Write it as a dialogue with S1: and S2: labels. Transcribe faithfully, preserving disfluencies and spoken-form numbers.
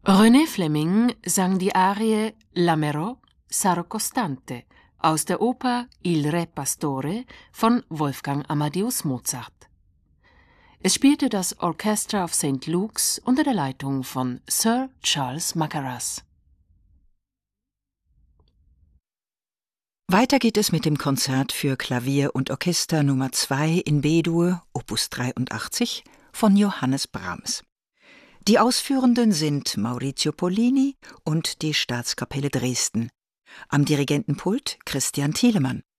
S1: René Fleming sang die Arie Lamero Sarò costante aus der Oper Il Re Pastore von Wolfgang Amadeus Mozart. Es spielte das Orchestra of Saint Luke's unter der Leitung von Sir Charles Mackerras.
S2: Weiter geht es mit dem Konzert für Klavier und Orchester Nummer zwei in B-Dur, Opus dreiundachtzig, von Johannes Brahms. Die Ausführenden sind Maurizio Pollini und die Staatskapelle Dresden. Am Dirigentenpult Christian Thielemann.